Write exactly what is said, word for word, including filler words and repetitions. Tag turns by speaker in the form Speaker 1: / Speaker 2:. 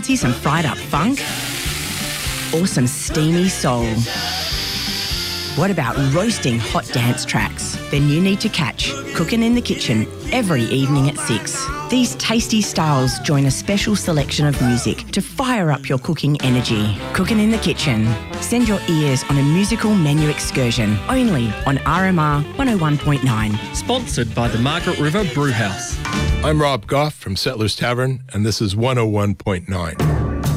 Speaker 1: Fancy some fried up funk? Or some steamy soul? What about roasting hot dance tracks? Then you need to catch Cooking in the Kitchen every evening at six. These tasty styles join a special selection of music to fire up your cooking energy. Cooking in the Kitchen. Send your ears on a musical menu excursion only on R M R one oh one point nine.
Speaker 2: Sponsored by the Margaret River Brewhouse.
Speaker 3: I'm Rob Goff from Settlers Tavern, and this is one oh one point nine.